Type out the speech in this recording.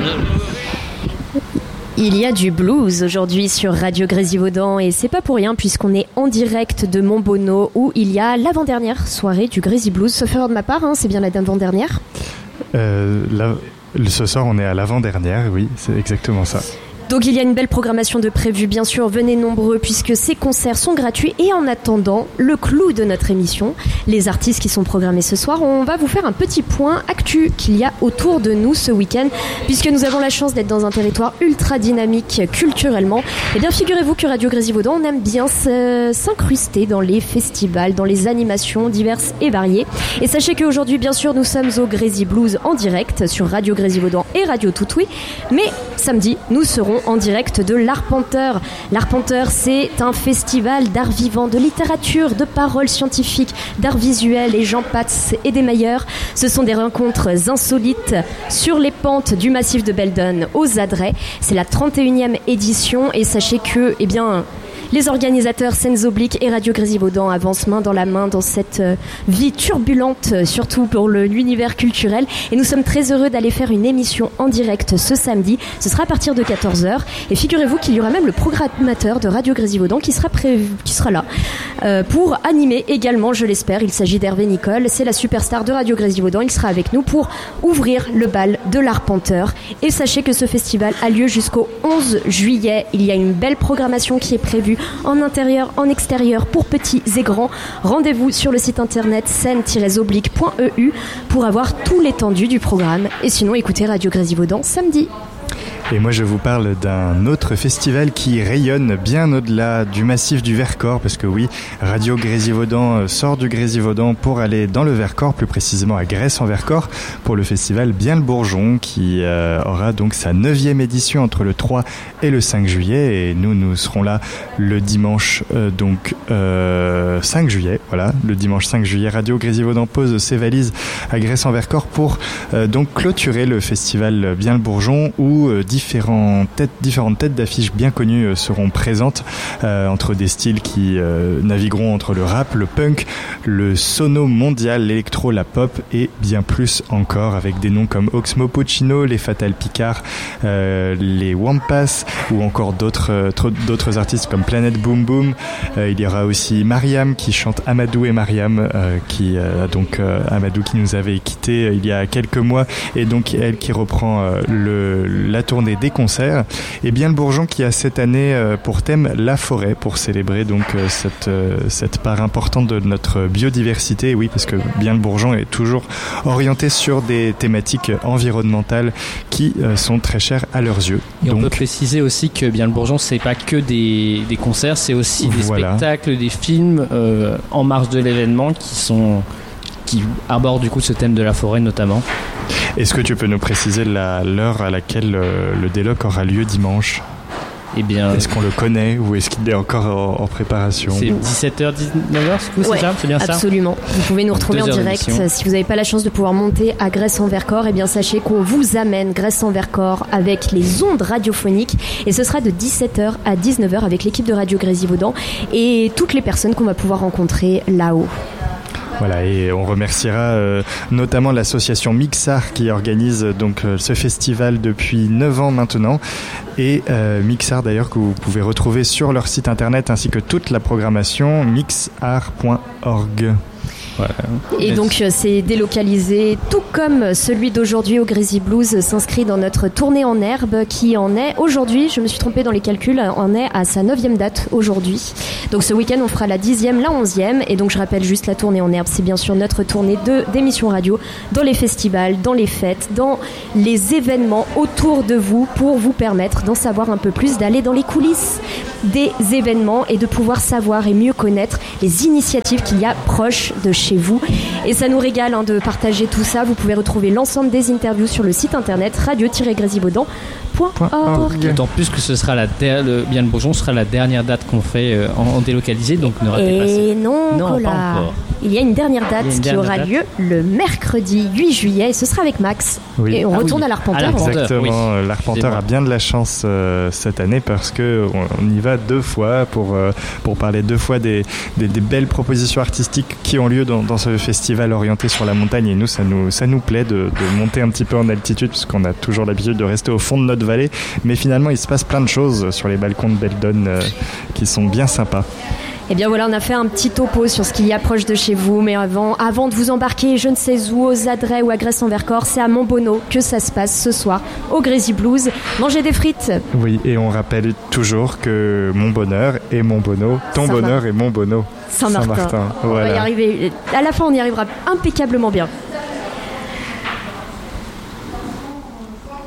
Il y a du blues aujourd'hui sur Radio Grésivaudan et c'est pas pour rien puisqu'on est en direct de Montbonneau où il y a l'avant-dernière soirée du Grésy Blues. Sauf erreur de ma part, c'est bien l'avant-dernière. Ce soir on est à l'avant-dernière, oui, c'est exactement ça. Donc il y a une belle programmation de prévue, bien sûr, venez nombreux puisque ces concerts sont gratuits et en attendant, le clou de notre émission, les artistes qui sont programmés ce soir, on va vous faire un petit point actu qu'il y a autour de nous ce week-end puisque nous avons la chance d'être dans un territoire ultra dynamique culturellement. Et bien figurez-vous que Radio Grésivaudan, on aime bien s'incruster dans les festivals, dans les animations diverses et variées. Et sachez qu'aujourd'hui, bien sûr, nous sommes au Grésy Blues en direct sur Radio Grésivaudan et Radio Toutoui, mais samedi, nous serons en direct de l'Arpenteur. L'Arpenteur, c'est un festival d'art vivant, de littérature, de paroles scientifiques, d'art visuel et j'en passe et des meilleurs. Ce sont des rencontres insolites sur les pentes du massif de Beldon aux Adrets. C'est la 31e édition et sachez que, les organisateurs Scènes Obliques et Radio Grésivaudan avancent main dans la main dans cette vie turbulente, surtout pour l'univers culturel. Et nous sommes très heureux d'aller faire une émission en direct ce samedi. Ce sera à partir de 14h. Et figurez-vous qu'il y aura même le programmateur de Radio Grésivaudan qui sera là pour animer également, je l'espère. Il s'agit d'Hervé Nicole. C'est la superstar de Radio Grésivaudan. Il sera avec nous pour ouvrir le bal de l'Arpenteur. Et sachez que ce festival a lieu jusqu'au 11 juillet. Il y a une belle programmation qui est prévue en intérieur, en extérieur, pour petits et grands. Rendez-vous sur le site internet scène-oblique.eu pour avoir tout l'étendue du programme. Et sinon, écoutez Radio Grésivaudan samedi. Et moi je vous parle d'un autre festival qui rayonne bien au-delà du massif du Vercors, parce que oui, Radio Grésivaudan sort du Grésivaudan pour aller dans le Vercors, plus précisément à Gresse-en-Vercors, pour le festival Bien le Bourgeon, qui aura donc sa 9e édition entre le 3 et le 5 juillet, et nous serons là le dimanche 5 juillet, voilà, le dimanche 5 juillet, Radio Grésivaudan pose ses valises à Gresse-en-Vercors pour donc clôturer le festival Bien le Bourgeon, où différentes têtes d'affiches bien connues seront présentes entre des styles qui navigueront entre le rap, le punk, le sono mondial, l'électro, la pop et bien plus encore, avec des noms comme Oxmo Puccino, les Fatal Picard, les Wampas ou encore d'autres artistes comme Planet Boom Boom. Il y aura aussi Mariam qui chante Amadou et Mariam, Amadou qui nous avait quittés il y a quelques mois, et donc elle qui reprend la tournée des concerts. Et Bien le Bourgeon qui a cette année pour thème la forêt, pour célébrer donc cette part importante de notre biodiversité. Et oui, parce que Bien le Bourgeon est toujours orienté sur des thématiques environnementales qui sont très chères à leurs yeux. Et donc, on peut préciser aussi que Bien le Bourgeon, c'est pas que des concerts, c'est aussi des spectacles, des films en marge de l'événement qui abordent du coup ce thème de la forêt notamment. Est-ce que tu peux nous préciser l'heure à laquelle le déloc aura lieu dimanche ? Est-ce qu'on le connaît ou est-ce qu'il est encore en préparation ? C'est 17h, 19h, c'est ça ? C'est bien ça ? Absolument. Vous pouvez nous retrouver en direct. Si vous n'avez pas la chance de pouvoir monter à Gresse-en-Vercors, sachez qu'on vous amène Gresse-en-Vercors avec les ondes radiophoniques. Et ce sera de 17h à 19h avec l'équipe de Radio Grésivaudan et toutes les personnes qu'on va pouvoir rencontrer là-haut. Voilà, et on remerciera notamment l'association Mixar qui organise donc ce festival depuis 9 ans maintenant, et Mixar d'ailleurs que vous pouvez retrouver sur leur site internet ainsi que toute la programmation mixar.org. Voilà. Et donc c'est délocalisé, tout comme celui d'aujourd'hui au Grésy Blues s'inscrit dans notre tournée en herbe qui en est aujourd'hui, je me suis trompée dans les calculs, en est à sa 9e date aujourd'hui. Donc ce week-end on fera la 10e, la 11e, et donc je rappelle juste la tournée en herbe, c'est bien sûr notre tournée d'émissions radio dans les festivals, dans les fêtes, dans les événements autour de vous pour vous permettre d'en savoir un peu plus, d'aller dans les coulisses des événements et de pouvoir savoir et mieux connaître les initiatives qu'il y a proches de chez vous. Et ça nous régale de partager tout ça. Vous pouvez retrouver l'ensemble des interviews sur le site internet radio-grésivaudan.eu. D'autant plus que ce sera le Bourgeon sera la dernière date qu'on fait en délocalisé, donc ne ratez pas ça. Et non, Colas. Pas encore. Il y a une dernière date qui aura lieu le mercredi 8 juillet et ce sera avec Max. Oui. Et on retourne à l'Arpenteur. Exactement, oui. L'Arpenteur a bien de la chance cette année parce qu'on y va 2 fois pour parler 2 fois des belles propositions artistiques qui ont lieu dans ce festival orienté sur la montagne. Et nous, ça nous plaît de monter un petit peu en altitude puisqu'on a toujours l'habitude de rester au fond de notre vallée. Mais finalement, il se passe plein de choses sur les balcons de Beldon qui sont bien sympas. Eh bien voilà, on a fait un petit topo sur ce qui y approche de chez vous, mais avant de vous embarquer je ne sais où, aux Adrets ou à Grèce-en-Vercors, c'est à Montbonneau que ça se passe ce soir, au Grézy Blues. Mangez des frites. Oui, et on rappelle toujours que mon bonheur est Montbonneau, ton bonheur est Montbonneau. Saint-Martin. Voilà. On va y arriver, à la fin on y arrivera impeccablement bien.